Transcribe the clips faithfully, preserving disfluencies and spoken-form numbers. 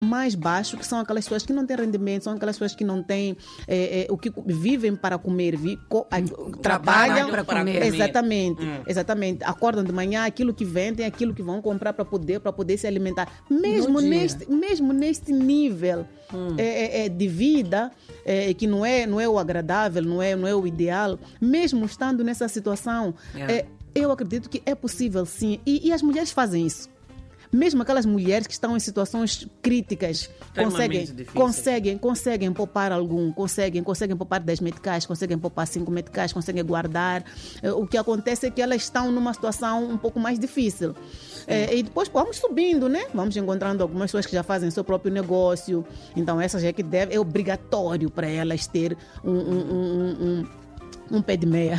mais baixo, que são aquelas pessoas que não têm rendimento, são aquelas pessoas que não têm é, é, o que vivem para comer, vi, co, a, trabalham para comer. Exatamente, hum. exatamente. Acordam de manhã, aquilo que vendem, aquilo que vão comprar para poder, para poder se alimentar. Mesmo neste, mesmo neste nível hum. é, é, de vida, é, que não é, não é o agradável, não é, não é o ideal, mesmo estando nessa situação, yeah. é, eu acredito que é possível sim. E, e as mulheres fazem isso. Mesmo aquelas mulheres que estão em situações críticas conseguem, conseguem, conseguem poupar algum, conseguem, conseguem poupar dez meticais, conseguem poupar cinco meticais, conseguem guardar. O que acontece é que elas estão numa situação um pouco mais difícil. É, e depois vamos subindo, né? Vamos encontrando algumas pessoas que já fazem seu próprio negócio. Então essas é que deve, é obrigatório para elas ter um, um, um, um Um pé de meia.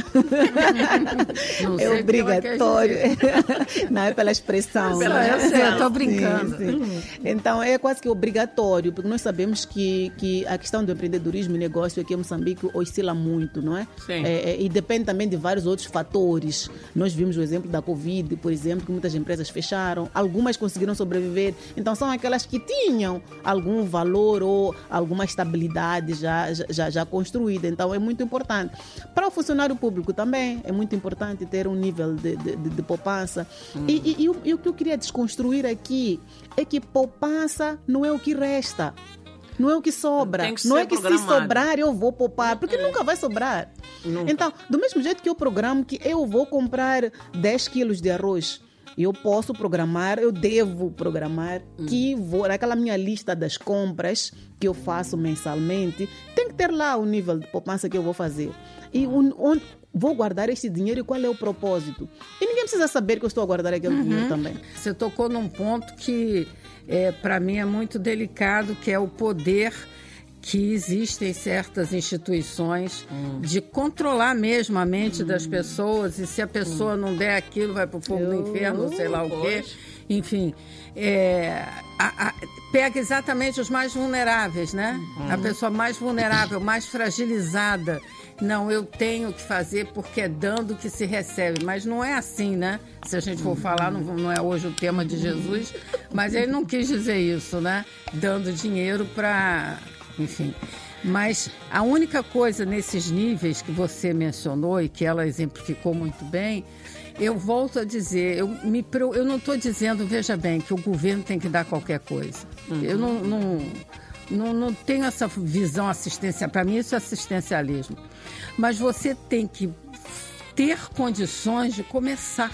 Não é obrigatório. Não é pela expressão. Pela né? Eu sei, eu estou brincando. Sim, sim. Então é quase que obrigatório, porque nós sabemos que, que a questão do empreendedorismo e negócio aqui em Moçambique oscila muito, não é? Sim. É, é? E depende também de vários outros fatores. Nós vimos o exemplo da Covid, por exemplo, que muitas empresas fecharam, algumas conseguiram sobreviver. Então são aquelas que tinham algum valor ou alguma estabilidade já, já, já construída. Então é muito importante. Para o funcionário público também é muito importante ter um nível de, de, de, de poupança. Hum. E, e, e, o, e o que eu queria desconstruir aqui é que poupança não é o que resta. Não é o que sobra. Que não é que programado. Se sobrar eu vou poupar, porque hum. nunca vai sobrar. Nunca. Então, do mesmo jeito que eu programo que eu vou comprar dez quilos de arroz, eu posso programar, eu devo programar hum. que vou, naquela minha lista das compras que eu faço mensalmente, tem que ter lá o nível de poupança que eu vou fazer. E onde vou guardar esse dinheiro e qual é o propósito. E ninguém precisa saber que eu estou a guardar aquele uhum. dinheiro também. Você tocou num ponto que, é, para mim, é muito delicado, que é o poder que existe em certas instituições hum. de controlar mesmo a mente hum. das pessoas, e se a pessoa hum. não der aquilo, vai para o fogo eu, do inferno, sei lá o quê. Enfim, é, a, a, pega exatamente os mais vulneráveis, né? Hum. A pessoa mais vulnerável, mais fragilizada. Não, eu tenho que fazer porque é dando que se recebe. Mas não é assim, né? Se a gente for falar, não, não é hoje o tema de Jesus, mas ele não quis dizer isso, né? Dando dinheiro para... Enfim. Mas a única coisa nesses níveis que você mencionou e que ela exemplificou muito bem, eu volto a dizer, eu, me, eu não estou dizendo, veja bem, que o governo tem que dar qualquer coisa. Uhum. Eu não... não Não, não tenho essa visão assistencial. Para mim, isso é assistencialismo. Mas você tem que ter condições de começar.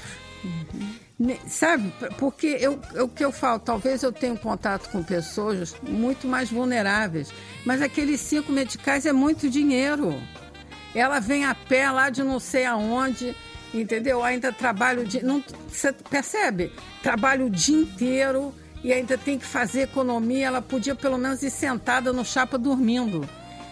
Uhum. Sabe? Porque eu, o que eu falo, talvez eu tenha contato com pessoas muito mais vulneráveis, mas aqueles cinco meticais é muito dinheiro. Ela vem a pé lá de não sei aonde, entendeu? Ainda trabalha o dia... Não, você percebe? Trabalha o dia inteiro... E ainda tem que fazer economia, ela podia pelo menos ir sentada no chapa dormindo.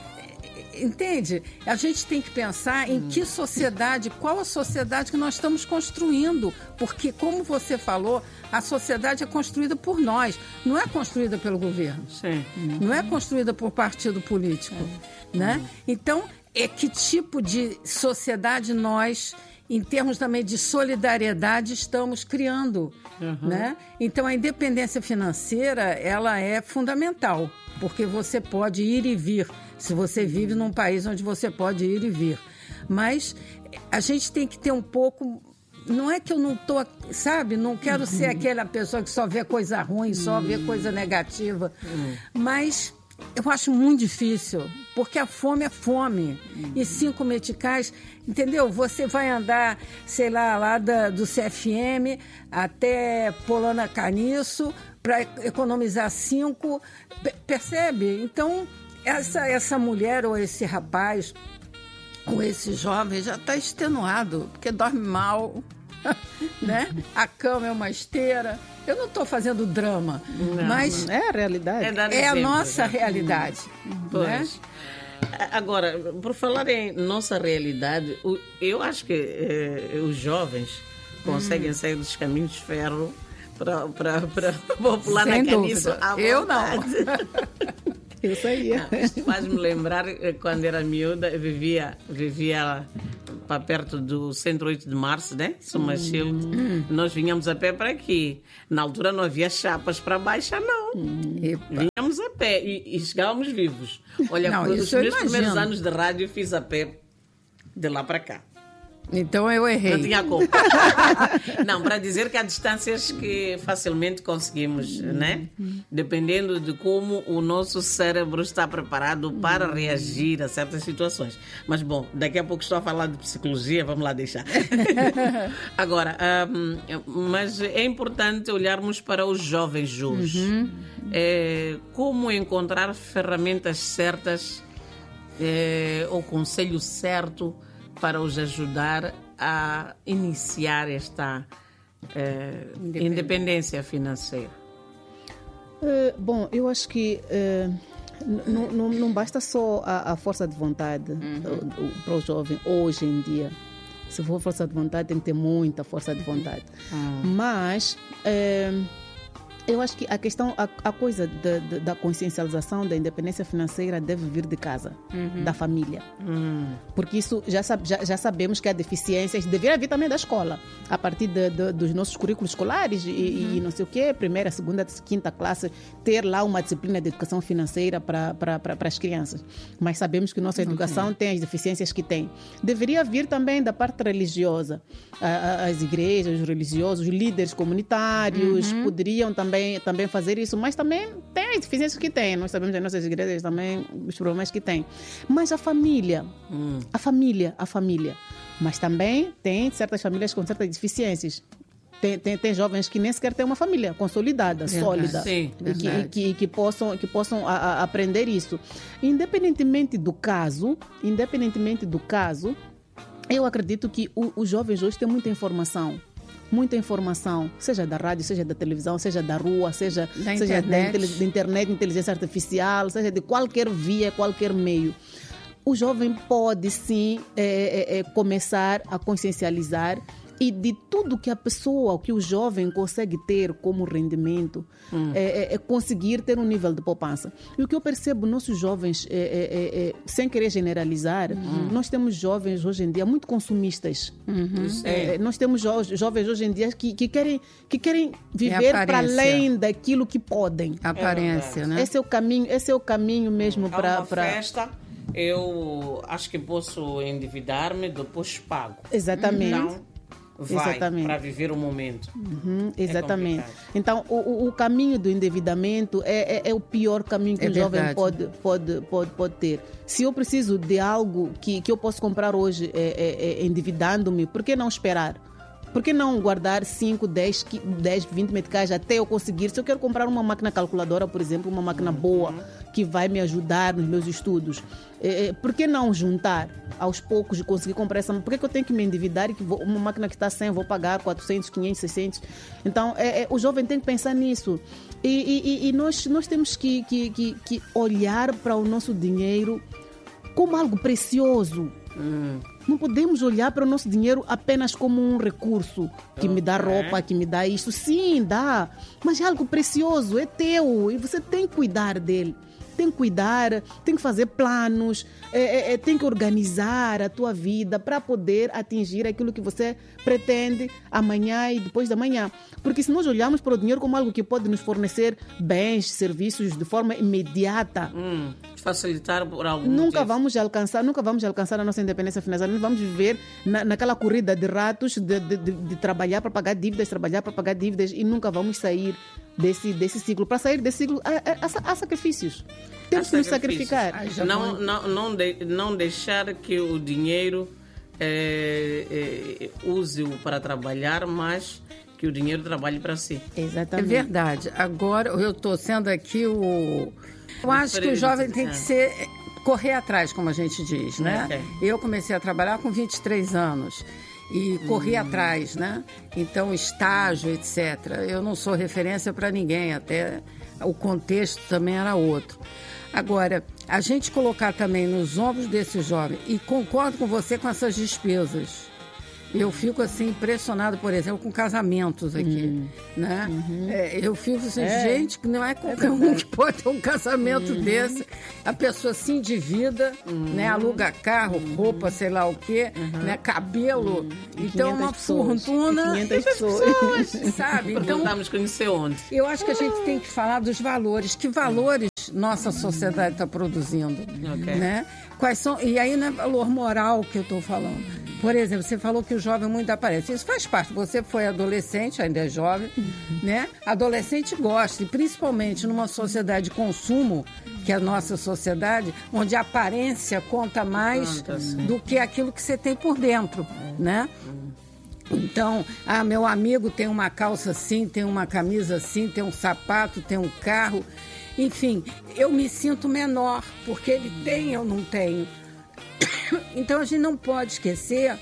Entende? A gente tem que pensar em que sociedade, qual a sociedade que nós estamos construindo. Porque, como você falou, a sociedade é construída por nós, não é construída pelo governo. Sim. Não é construída por partido político. É. Né? Então, é que tipo de sociedade nós... em termos também de solidariedade, estamos criando, uhum. né? Então, a independência financeira, ela é fundamental, porque você pode ir e vir, se você vive num país onde você pode ir e vir. Mas a gente tem que ter um pouco... Não é que eu não estou, sabe? Não quero uhum. ser aquela pessoa que só vê coisa ruim, só uhum. vê coisa negativa, uhum. mas... Eu acho muito difícil, porque a fome é fome. Uhum. E cinco meticais, entendeu? Você vai andar, sei lá, lá da, do C F M até Polana Caniço para economizar cinco. Percebe? Então, essa, essa mulher ou esse rapaz ou esse jovem já está extenuado, porque dorme mal, né? A cama é uma esteira. Eu não estou fazendo drama, não, mas é a realidade. É, é a nossa realidade. Pois. Né? Agora, por falar em nossa realidade, eu acho que eh, os jovens conseguem hum. sair dos caminhos de ferro para popular na caniço. Eu não. Eu saía. Não, isto faz-me lembrar, quando era miúda, eu vivia, vivia para perto do Centro oito de Março, né? Sumachil. Hum. Nós vinhamos a pé para aqui. Na altura não havia chapas para baixar, não. Hum. Vinha pé e, e chegávamos vivos. Olha, Não, os isso eu meus imagino. primeiros anos de rádio eu fiz a pé de lá para cá. Então eu errei. Não tinha como. Não, para dizer que há distâncias que facilmente conseguimos, né? Dependendo de como o nosso cérebro está preparado para reagir a certas situações. Mas, bom, daqui a pouco estou a falar de psicologia, vamos lá deixar. Agora, um, mas é importante olharmos para os jovens hoje. Uhum. É, como encontrar ferramentas certas é, ou conselho certo para os ajudar a iniciar esta eh, independência. independência financeira? Uh, bom, eu acho que uh, não basta só a, a força de vontade uhum. uh, para o jovem hoje em dia. Se for força de vontade, tem que ter muita força de vontade. Uhum. Mas uh, eu acho que a questão, a, a coisa de, de, da consciencialização da independência financeira deve vir de casa, uhum. da família. Uhum. Porque isso já, já, já sabemos que há deficiências, deveria vir também da escola, a partir de, de, dos nossos currículos escolares e, uhum. e não sei o quê, primeira, segunda, quinta classe, ter lá uma disciplina de educação financeira para as crianças. Mas sabemos que nossa educação uhum. tem as deficiências que tem. Deveria vir também da parte religiosa. As igrejas, os religiosos, os líderes comunitários uhum. poderiam também também fazer isso, mas também tem as deficiências que tem. Nós sabemos nas nossas igrejas também os problemas que tem. Mas a família, hum. a família, a família. Mas também tem certas famílias com certas deficiências. Tem, tem, tem jovens que nem sequer têm uma família consolidada, verdade. Sólida, Sim, e que, que, que possam, que possam a, a aprender isso. Independentemente do caso, independentemente do caso, eu acredito que o, os jovens hoje têm muita informação. Muita informação, seja da rádio, seja da televisão, seja da rua, seja da seja internet. Da, da internet, inteligência artificial, seja de qualquer via, qualquer meio. O jovem pode sim é, é, começar a consciencializar e de tudo que a pessoa, que o jovem consegue ter como rendimento, hum. é, é, é conseguir ter um nível de poupança. E o que eu percebo, nossos jovens, é, é, é, sem querer generalizar, hum. nós temos jovens hoje em dia muito consumistas. Uhum. É, nós temos jo jovens hoje em dia que, que, querem, que querem viver é para além daquilo que podem. A aparência, é né? Esse é o caminho, esse é o caminho mesmo hum. para... Há uma festa, eu acho que posso endividar-me, depois pago. Exatamente. Então, vai para viver o momento. Uhum, exatamente. É então, o, o caminho do endividamento é, é, é o pior caminho que é um verdade. jovem pode, pode, pode, pode ter. Se eu preciso de algo que, que eu posso comprar hoje é, é, é, endividando-me, por que não esperar? Por que não guardar cinco, dez, vinte meticais até eu conseguir? Se eu quero comprar uma máquina calculadora, por exemplo, uma máquina boa, que vai me ajudar nos meus estudos, é, por que não juntar aos poucos e conseguir comprar essa? Por que, que eu tenho que me endividar e que vou, uma máquina que está cem, eu vou pagar quatrocentos, quinhentos, seiscentos? Então, é, é, o jovem tem que pensar nisso. E, e, e nós, nós temos que, que, que, que olhar para o nosso dinheiro como algo precioso. Hum. Não podemos olhar para o nosso dinheiro apenas como um recurso que me dá roupa, que me dá isso. Sim, dá, mas é algo precioso, é teu e você tem que cuidar dele. Tem que cuidar, tem que fazer planos, é, é, tem que organizar a tua vida para poder atingir aquilo que você pretende amanhã e depois da manhã. Porque se nós olharmos para o dinheiro como algo que pode nos fornecer bens, serviços de forma imediata, hum, facilitar por algum nunca motivo. vamos alcançar, nunca vamos alcançar a nossa independência financeira. Nós vamos viver na, naquela corrida de ratos de, de, de, de trabalhar para pagar dívidas, trabalhar para pagar dívidas e nunca vamos sair desse, desse ciclo. Para sair desse ciclo, há, há, há sacrifícios. Temos que nos sacrificar. Ai, não, não, não, de, não deixar que o dinheiro é, é, use-o para trabalhar, mas que o dinheiro trabalhe para si. Exatamente. É verdade. Agora, eu estou sendo aqui o... Eu acho que o jovem tem que ser... correr atrás, como a gente diz, né? Okay. Eu comecei a trabalhar com vinte e três anos. E corri hum. atrás, né? Então, estágio, etcétera. Eu não sou referência para ninguém, até o contexto também era outro. Agora, a gente colocar também nos ombros desse jovem, e concordo com você com essas despesas. Eu fico assim impressionado, por exemplo, com casamentos aqui, hum. né? Uhum. É, eu fico assim, é. gente, que não é qualquer é um que pode ter um casamento uhum. desse. A pessoa se endivida, uhum. né? Aluga carro, uhum. roupa, sei lá o quê, uhum. né? Cabelo. Uhum. Então, uma pessoas. fortuna. quinhentas pessoas, sabe? Então, vamos conhecer onde? Eu acho que a gente tem que falar dos valores. Que valores nós, nossa sociedade está produzindo, Okay. né? Quais são, e aí não é valor moral que eu estou falando. Por exemplo, você falou que o jovem muito aparece. Isso faz parte. Você foi adolescente, ainda é jovem, né? Adolescente gosta, e principalmente numa sociedade de consumo, que é a nossa sociedade, onde a aparência conta mais Conta, sim. do que aquilo que você tem por dentro, né? Então, ah, meu amigo tem uma calça assim, tem uma camisa assim, tem um sapato, tem um carro. Enfim, eu me sinto menor, porque ele tem, eu não tenho. Então, a gente não pode esquecer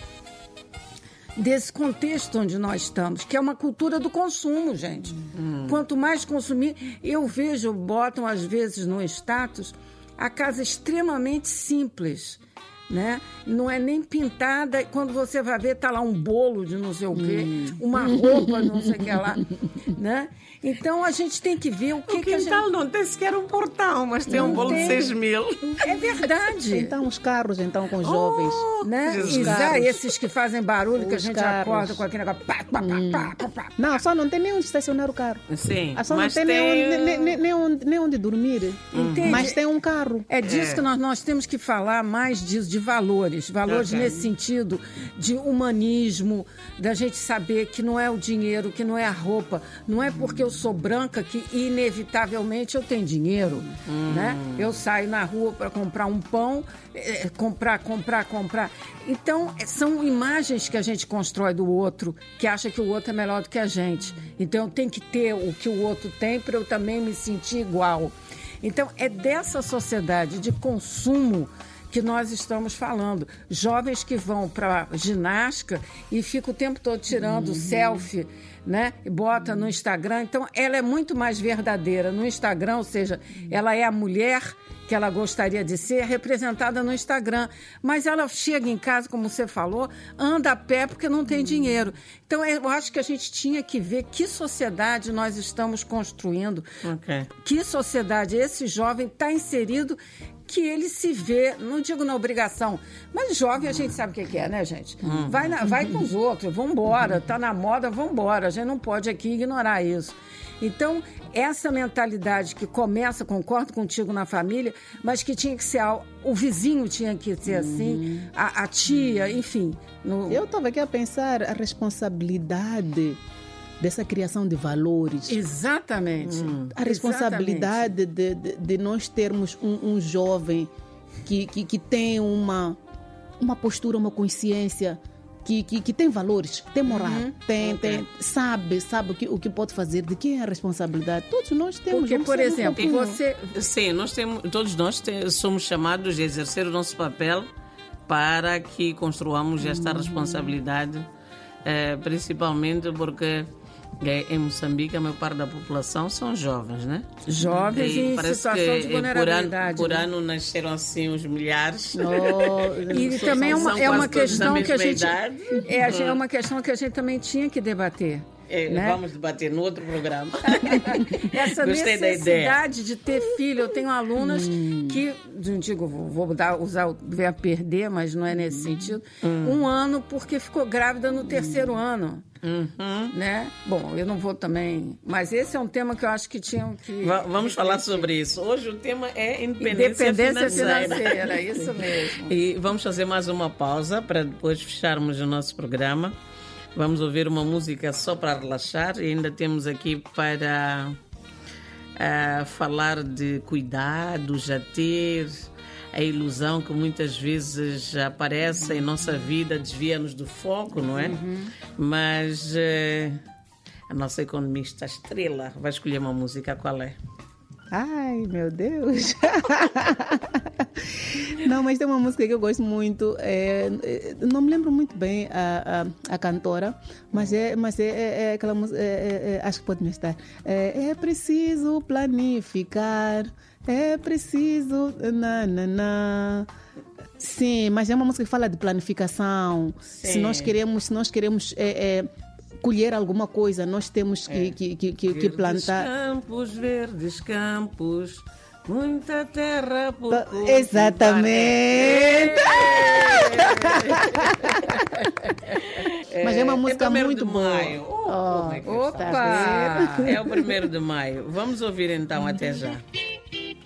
desse contexto onde nós estamos, que é uma cultura do consumo, gente. Hum. Quanto mais consumir, eu vejo, botam às vezes no status, a casa extremamente simples, né? Não é nem pintada, quando você vai ver, tá lá um bolo de não sei o quê, hum. uma roupa de não sei o que lá, né? Então, a gente tem que ver o que, o que a gente... quintal não tem sequer um portão, mas tem Não um bolo tem. de seis mil. É verdade. Então, os carros, então, com os jovens. Né? Jesus. Exato, esses que fazem barulho, que a Os gente carros. acorda com aquele negócio. Pá, pá, Hum. pá, pá, pá, pá. Não, só não tem nem onde estacionar o carro. Sim, Ah, só mas não tem, tem... Nem, onde, nem, nem, nem, onde, nem onde dormir. Entende? Mas tem um carro. É disso É. que nós, nós temos que falar mais disso, de valores. Valores Ok. nesse sentido de humanismo, da gente saber que não é o dinheiro, que não é a roupa, não é porque eu sou branca que inevitavelmente eu tenho dinheiro, Hum. né? Eu saio na rua para comprar um pão, é, comprar, comprar, comprar. Então, é, são imagens que a gente constrói do outro, que acha que o outro é melhor do que a gente. Então, eu tenho que ter o que o outro tem para eu também me sentir igual. Então, é dessa sociedade de consumo que nós estamos falando. Jovens que vão para ginástica e ficam o tempo todo tirando Uhum. selfie, né? E bota no Instagram. Então, ela é muito mais verdadeira no Instagram, ou seja, ela é a mulher que ela gostaria de ser, representada no Instagram. Mas ela chega em casa, como você falou, anda a pé porque não tem dinheiro. Então, eu acho que a gente tinha que ver que sociedade nós estamos construindo. Ok. Que sociedade esse jovem está inserido, que ele se vê, não digo na obrigação, mas jovem a gente sabe o que que é, né, gente? Vai, na- vai com os outros, vamos embora, tá na moda, vamos embora. A gente não pode aqui ignorar isso. Então, essa mentalidade que começa, concordo contigo, na família, mas que tinha que ser, ao- o vizinho tinha que ser assim, a, a tia, enfim. no- Eu estava aqui a pensar a responsabilidade dessa criação de valores. Exatamente. A responsabilidade de, de, de nós termos um, um jovem que, que, que tem uma, uma postura, uma consciência, que, que, que tem valores, tem moral, tem, Ok. tem, sabe, sabe o que, o que pode fazer, de quem é a responsabilidade. Todos nós temos. Porque, vamos por ser um exemplo, pouquinho. você... Sim, nós temos, todos nós te- somos chamados a exercer o nosso papel para que construamos esta responsabilidade, eh, principalmente porque eh, em Moçambique a maior parte da população são jovens, né? Jovens E em parece situação que, de eh, por ano, vulnerabilidade. por né? ano nasceram assim os milhares. Oh, E são- também é são- uma, são é uma quase todos da questão que a mesma gente idade. é, a gente- é uma questão que a gente também tinha que debater. Eh, né? Vamos debater no outro programa. Essa Gostei da ideia. necessidade de ter filho. Eu tenho alunas que, não digo, vou, vou dar, usar o verbo perder, mas não é nesse sentido, um ano porque ficou grávida no terceiro ano. Uhum. Né? Bom, eu não vou também... Mas esse é um tema que eu acho que tinham que... Va- Vamos falar sobre isso. Hoje o tema é independência, Independência financeira. financeira, isso mesmo. E vamos fazer mais uma pausa para depois fecharmos o nosso programa. Vamos ouvir uma música só para relaxar e ainda temos aqui para ah, falar de cuidados, a ter a ilusão que muitas vezes aparece em nossa vida, desvia-nos do foco, não é? Mas eh, a nossa economista estrela vai escolher uma música, qual é? Ai, meu Deus. Não, mas tem uma música que eu gosto muito. É, é, não me lembro muito bem a, a, a cantora, mas é, mas é, é, é aquela música. É, é, é, acho que pode me estar. É, é preciso planificar. É preciso. Na, na, na. Sim, mas é uma música que fala de planificação. Sim. Se nós queremos, se nós queremos é, é, colher alguma coisa, nós temos que, É. que, que, que, que plantar. Campos, verdes campos, muita terra por Tá- cultivar. Exatamente. Mas é uma música primeiro muito de boa. maio. Oh, como é que Opa! está? É o primeiro de maio. Vamos ouvir então, até já.